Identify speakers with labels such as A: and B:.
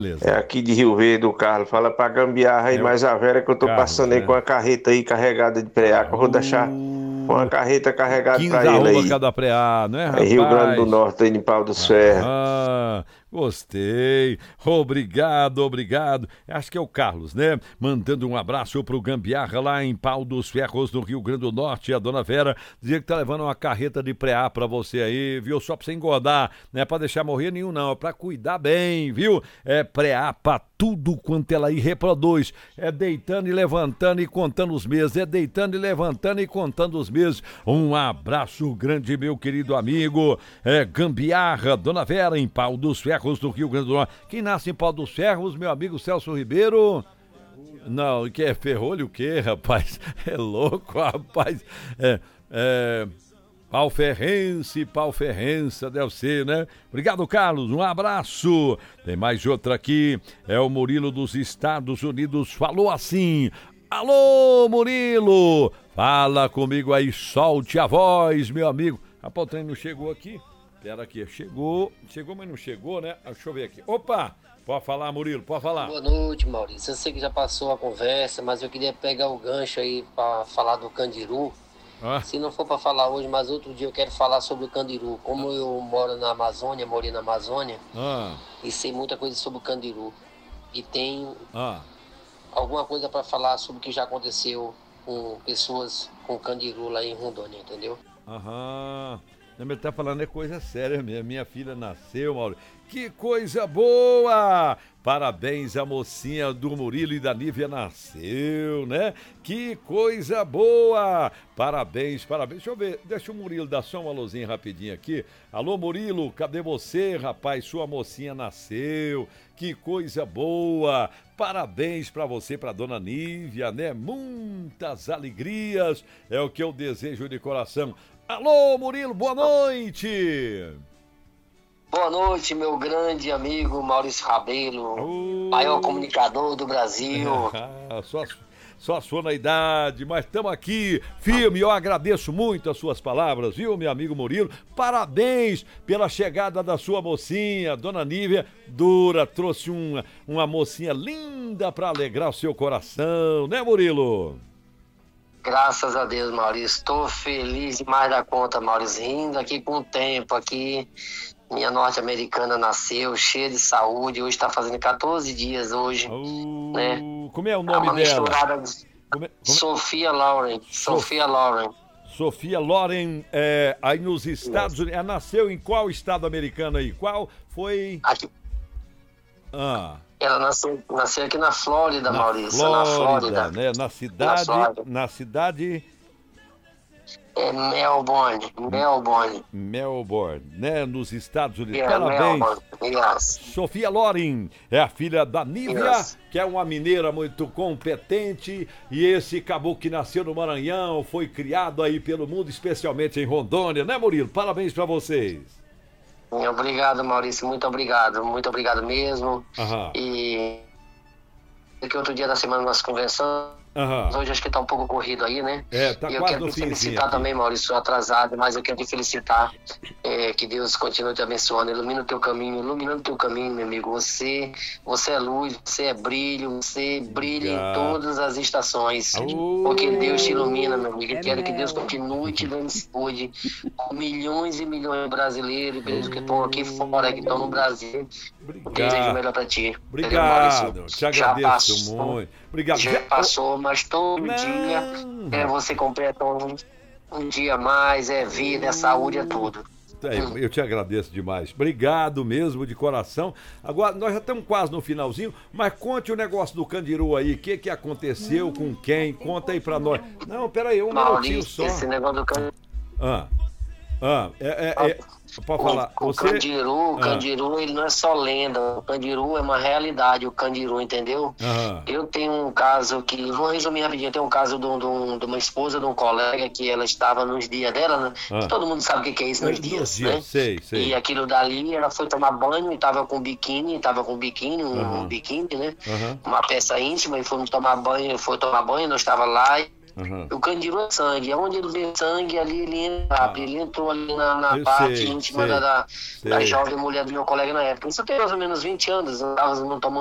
A: É
B: Beleza.
A: aqui de Rio Verde, o Carlos. Fala pra gambiarra aí,
B: É o
A: mais a Vera que eu tô
B: Carlos,
A: passando aí com
B: né?
A: a carreta aí carregada de preá, que eu vou deixar uma
B: Uh,
A: carreta carregada
B: 15
A: pra ele
B: arroba
A: aí.
B: cada preá, não é,
A: Aí Rio Grande do
B: rapaz?
A: Norte, aí em Pau dos Ferros.
B: Aham, gostei. Obrigado, obrigado. Acho que é o Carlos, né? Mandando um abraço pro Gambiarra lá em Pau dos Ferros, no Rio Grande do Norte. A dona Vera dizia que tá levando uma carreta de preá pra você aí, viu? Só pra você engordar, não é pra deixar morrer nenhum, não. É pra cuidar bem, viu? É preá pra tudo quanto ela aí reproduz. É deitando e levantando e contando os meses. É deitando e levantando e contando os meses. Um abraço grande, meu querido amigo. É Gambiarra, Dona Vera, em Pau dos Ferros, do Rio Grande do Norte. Quem nasce em Pau dos Ferros, meu amigo Celso Ribeiro. Não, que é ferrolho o quê, rapaz? É louco, rapaz. É, Palferrense, deve ser, né? Obrigado, Carlos, um abraço. Tem mais outra aqui, é o Murilo dos Estados Unidos, falou assim: alô, Murilo, fala comigo aí, solte a voz, meu amigo. Rapaz, o trem não chegou aqui? Pera aqui, chegou, mas não chegou, né? Deixa eu ver aqui. Opa, pode falar, Murilo, pode falar.
C: Boa noite, Maurício. Eu sei que já passou a conversa, mas eu queria pegar o gancho aí para falar do Candiru.
B: Ah,
C: Se não for para falar hoje, mas outro dia eu quero falar sobre o Candiru. Como eu moro na Amazônia, morei na Amazônia
B: ah,
C: e sei muita coisa sobre o Candiru. E tenho
B: ah.
C: alguma coisa para falar sobre o que já aconteceu com pessoas com Candiru lá em Rondônia, entendeu?
B: Aham. Não, mas tá falando é coisa séria mesmo. Minha filha nasceu, Mauro. Que coisa boa! Parabéns, a mocinha do Murilo e da Nívia nasceu, né? Que coisa boa! Parabéns, parabéns. Deixa eu ver, deixa o Murilo dar só uma luzinha rapidinho aqui. Alô, Murilo, cadê você, rapaz? Sua mocinha nasceu. Que coisa boa! Parabéns pra você, pra dona Nívia, né? Muitas alegrias é o que eu desejo de coração. Alô, Murilo, boa noite!
C: Boa noite, meu grande amigo Maurício Rabelo, maior comunicador do Brasil.
B: Só a sua na idade, mas estamos aqui firme. Eu agradeço muito as suas palavras, viu, meu amigo Murilo? Parabéns pela chegada da sua mocinha, dona Nívia Dura. Trouxe uma mocinha linda para alegrar o seu coração, né, Murilo?
C: Graças a Deus, Maurício. Estou feliz demais da conta, Maurício. Rindo aqui com o tempo aqui. Minha norte-americana nasceu, cheia de saúde. Hoje está fazendo 14 dias hoje, né?
B: Como é o
C: É
B: nome
C: uma
B: dela?
C: misturada de Sofia Loren. Sofia Loren.
B: Sofia Loren, aí nos Estados Unidos. Ela nasceu em qual estado americano aí? Qual foi?
C: Aqui.
B: Ah,
C: Ela nasceu aqui na Flórida, Maurício. Na
B: Flórida,
C: Flórida.
B: né? Na cidade
C: É
B: Melbourne, né? Nos Estados Unidos.
C: Yeah,
B: Parabéns.
C: Melbourne. Yes.
B: Sofia Loren é a filha da Nívia,
C: Yes.
B: que é uma mineira muito competente, e esse caboclo que nasceu no Maranhão, foi criado aí pelo mundo, especialmente em Rondônia, né, Murilo? Parabéns pra vocês.
C: Obrigado, Maurício. Muito obrigado mesmo.
B: Aham.
C: E que outro dia da semana nós conversamos.
B: Aham.
C: Hoje acho que tá um pouco corrido aí, né?
B: Tá
C: E eu
B: quase
C: quero
B: no
C: te
B: finzinho
C: felicitar
B: aqui.
C: também, Maurício, atrasado, mas eu quero te felicitar. Que Deus continue te abençoando, ilumina o teu caminho, iluminando o teu caminho, meu amigo. Você é luz, você é brilho, você brilha em todas as estações. Porque Deus te ilumina, meu amigo. Eu quero que Deus continue te dando saúde com milhões e milhões de brasileiros que estão aqui fora, que estão no Brasil. Eu desejo o melhor pra ti.
B: Obrigado, te agradeço muito. Obrigado.
C: Já passou, mas todo dia você completa um dia a mais, é vida, é saúde, é tudo.
B: Eu te agradeço demais. Obrigado mesmo, de coração. Agora, nós já estamos quase no finalzinho, mas conte o negócio do Candiru aí. O que aconteceu, com quem? Conta aí pra nós. Não, peraí, minutinho só.
C: Esse negócio do Candiru...
B: Pode falar.
C: O Candiru, ele não é só lenda. O Candiru é uma realidade, o Candiru, entendeu? Eu tenho um caso que... Vou resumir rapidinho. Eu tenho um caso de uma esposa de um colega que ela estava nos dias dela, né? Todo mundo sabe o que é isso nos dias, né?
B: Sei.
C: E aquilo dali, ela foi tomar banho e estava com biquíni, um biquíni, né? Uma peça íntima, e foi tomar banho, nós estava lá O Candiru é sangue. Onde ele vê sangue, ali ele entra. Ele entrou ali na parte íntima da jovem mulher do meu colega na época. Isso tem mais ou menos 20 anos. Nós estávamos tomando